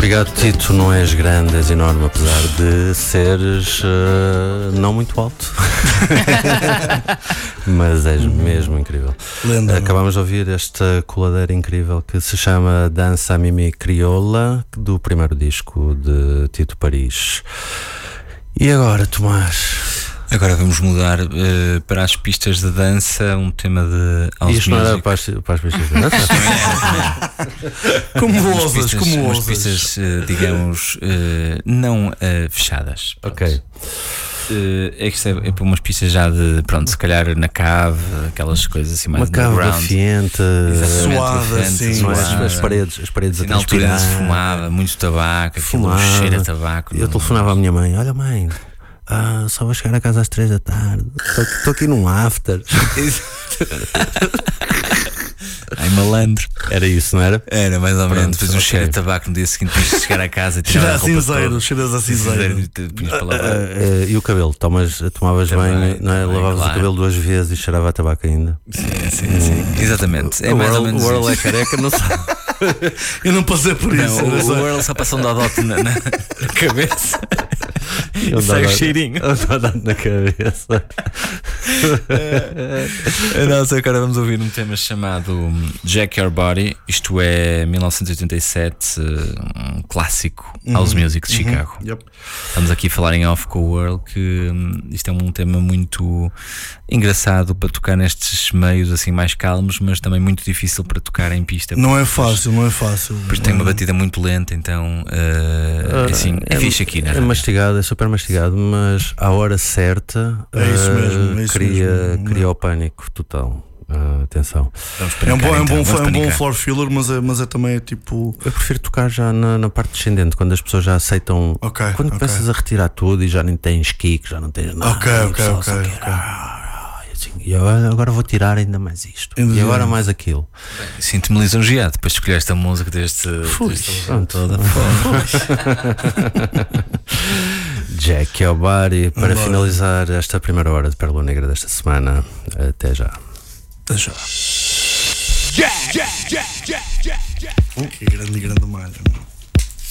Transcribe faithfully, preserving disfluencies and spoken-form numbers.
Obrigado, Tito. Não és grande, és enorme, apesar de seres uh, não muito alto. Mas és mesmo incrível. Lenda, Acabámos de ouvir esta coladeira incrível que se chama Dança Mimi Crioula, do primeiro disco de Tito Paris. E agora, Tomás? Agora vamos mudar uh, para as pistas de dança, um tema de house Isto não music. era para as, para as pistas de dança? Como Umas ousas, pistas, como umas ousas. pistas, uh, digamos, uh, não uh, fechadas. Ok. Uh, é que isto é, é para umas pistas já de, pronto, se calhar na cave, aquelas coisas assim mais Uma cave underground. afiente, Exatamente, suada, afiante, sim, não é? suada. As paredes, as paredes Assim, a na altura ainda se transpirar. fumava, muito tabaco, aquilo Fumava. cheira a tabaco. Eu não- telefonava à minha mãe: olha, mãe, ah, só vou chegar a casa às três da tarde. Estou aqui num after. Ai, malandro. Era isso, não era? Era mais ou menos. Pronto, Depois um ok. cheiro de tabaco no dia seguinte, depois de chegar a casa e tirar Cheira a a roupa cinzeiro, toda. cheiras a cinzeiro. e te punhas para Ah, lavar. ah, e o cabelo? Tomas, tomavas Também, banho, não é? também, Lavavas claro. o cabelo duas vezes e cheirava a tabaco ainda. Sim, sim, sim. Exatamente. É o mais ou Earl, menos o Earl é isso. careca, não sabe. Eu não passei por Não, isso. o, era só- o Earl só passa um dodote na, na cabeça Eu e sai o dava- cheirinho. eu dava na cabeça. Nós agora vamos ouvir um tema chamado Jack Your Body. Isto é mil novecentos e oitenta e sete, um clássico house music de Chicago. Yep. Estamos aqui a falar em off com o Earl, que hum, isto é um tema muito engraçado para tocar nestes meios assim mais calmos, mas também muito difícil para tocar em pista. Não é fácil, não é fácil. Depois tem uma batida muito lenta, então uh, assim, é, fixe aqui, né? É mastigado, é super mastigado, mas à hora certa É isso ah, mesmo, é isso cria, mesmo. cria o pânico total. Ah, atenção. Vamos É um panicar, bom, é um então, bom, vamos é um bom panicar. floor filler, mas é, mas é também tipo. Eu prefiro tocar já na, na parte descendente, quando as pessoas já aceitam. Ok, Quando ok. começas a retirar tudo e já nem tens kick, já não tens nada. Ok, e o ok, pessoal ok, só quer, ok. ah, e assim, e agora, agora vou tirar ainda mais isto. Ainda E agora mais. mais aquilo. Sinto-me lisonjeado depois de escolher esta música deste, Fui, desta pronto. toda. Jack Your Body, para Vambora. finalizar esta primeira hora de Pérola Negra desta semana. Até já. Deixa. Que grande, grande malha.